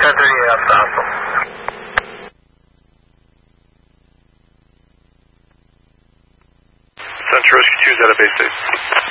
1038 Alpha Alpha. Central Rescue 2 is at a base station.